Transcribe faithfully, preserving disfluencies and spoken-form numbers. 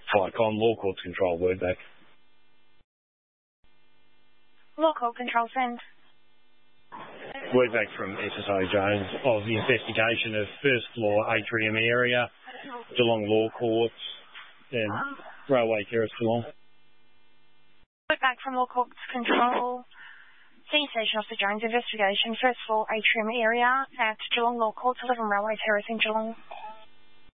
Vicon, Law Courts Control, word back. Law Court Control, send. Word back from S S O Jones of the investigation of first floor atrium area, Geelong Law Courts and Railway Terrace, Geelong. Word back from Law Courts Control. Senior Station Officer Jones, investigation, first floor atrium area at Geelong Law Courts, eleven Railway Terrace in Geelong.